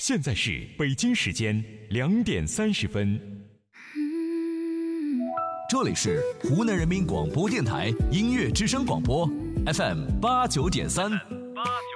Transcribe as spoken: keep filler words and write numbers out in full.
现在是北京时间两点三十分。 这里是湖南人民广播电台音乐之声广播 F M 八九点三。